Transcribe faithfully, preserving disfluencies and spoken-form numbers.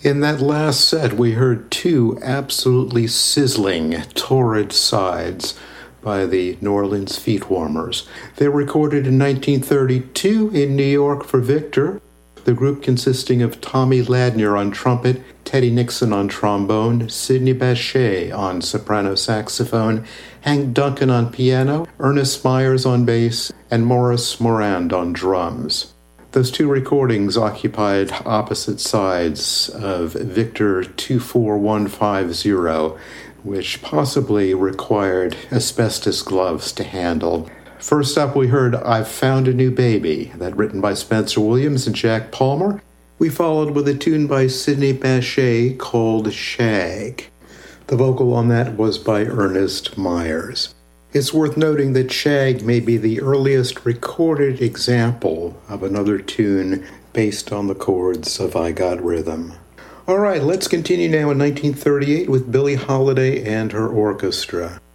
In that last set, we heard two absolutely sizzling, torrid sides by the New Orleans Feetwarmers. They were recorded in nineteen thirty-two in New York for Victor, the group consisting of Tommy Ladner on trumpet, Teddy Nixon on trombone, Sidney Bechet on soprano saxophone, Hank Duncan on piano, Ernest Myers on bass, and Maurice Morand on drums. Those two recordings occupied opposite sides of Victor two four one five zero, which possibly required asbestos gloves to handle. First up, we heard I've Found a New Baby, that written by Spencer Williams and Jack Palmer. We followed with a tune by Sidney Bechet called Shag. The vocal on that was by Ernest Myers. It's worth noting that Shag may be the earliest recorded example of another tune based on the chords of I Got Rhythm. All right, let's continue now in nineteen thirty-eight with Billie Holiday and her orchestra.